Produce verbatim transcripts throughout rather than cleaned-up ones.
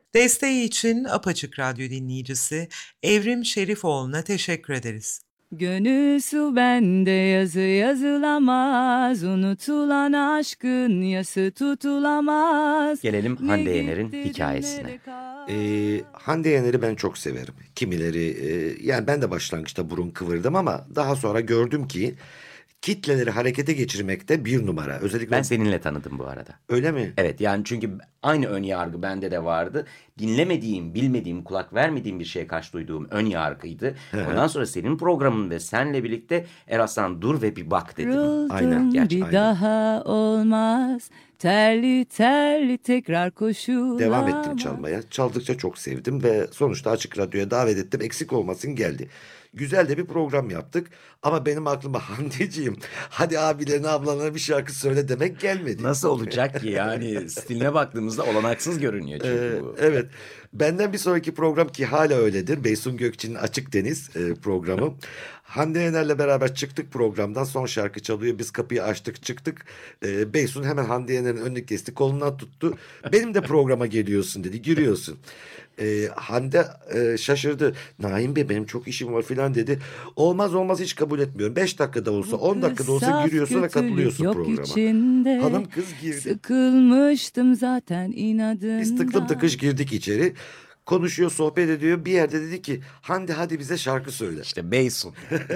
Desteği için Apaçık Radyo dinleyicisi Evrim Şerifoğlu'na teşekkür ederiz. Gönül su bende yazı yazılamaz, unutulan aşkın yası tutulamaz. Gelelim Ne Hande Yener'in gitti hikayesine. dinlere kal- Ee, Hande Yener'i ben çok severim. Kimileri e, yani ben de başlangıçta burun kıvırdım ama daha sonra gördüm ki kitleleri harekete geçirmekte bir numara. Özellikle Ben seninle tanıdım bu arada. öyle mi? Evet, yani çünkü aynı ön yargı bende de vardı. Dinlemediğim, bilmediğim, kulak vermediğim bir şeye karşı duyduğum ön yargıydı. Ondan sonra senin programın ve senle birlikte Eraslan dur ve bir bak dedim. Kırıldım, Aynen, gerçi bir aynen. daha olmaz. Terli terli tekrar koşulamaz. Devam ettim çalmaya. Çaldıkça çok sevdim ve sonuçta Açık Radyo'ya davet ettim. Eksik olmasın geldi. Güzel de bir program yaptık. Ama benim aklıma Handeciğim hadi abilerine ablalarına bir şarkı söyle demek gelmedi. Nasıl olacak ki yani stiline baktığımızda olanaksız görünüyor çünkü Ee, bu. evet. Benden bir sonraki program ki hala öyledir. Beysun Gökçe'nin Açık Deniz e, programı. Hande Yener'le beraber çıktık programdan. Son şarkı çalıyor. Biz kapıyı açtık çıktık. E, Beysun hemen Hande Yener'in önünü kesti. Kolundan tuttu. Benim de programa geliyorsun dedi. Giriyorsun. E, Hande e, şaşırdı. Naim Bey benim çok işim var filan dedi. Olmaz olmaz hiç kabul etmiyorum. Beş dakikada olsa on dakikada olsa Kısas giriyorsun ve kötülük katılıyorsun yok programa. içinde. Hanım kız girdi. Sıkılmıştım zaten inadından. Biz tıklım tıkış girdik içeri. Konuşuyor, sohbet ediyor. Bir yerde dedi ki Hande hadi bize şarkı söyle. İşte Beysun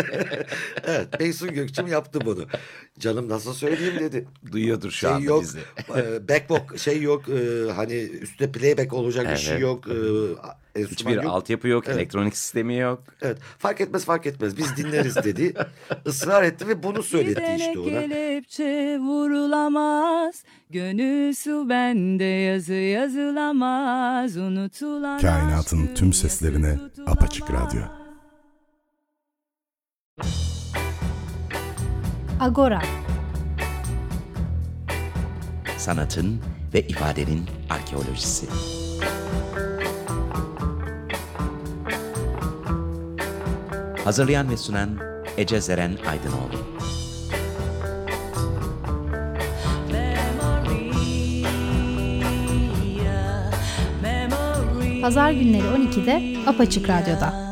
Evet, Beysun Gökçem yaptı bunu. Canım nasıl söyleyeyim dedi. duyuyordur şu Şey anda yok, bizi. e, back voc- şey yok, e, hani üstte playback olacak bir şey Evet. yok. E, enstrüman Hiçbir yok. altyapı yok, Evet. elektronik sistemi yok. Evet, fark etmez fark etmez biz dinleriz dedi. Israr etti ve bunu söyletti Gidene işte ona. kelepçe vurulamaz. Gönül su bende yazı yazılamaz. Unutulan Kainatın aşkın tüm seslerine yası tutulamaz. Apaçık Radyo. Agora, Sanatın ve ifadenin arkeolojisi. Hazırlayan ve sunan Ece Zeren Aydınoğlu. Pazar günleri on ikide Apaçık Radyo'da.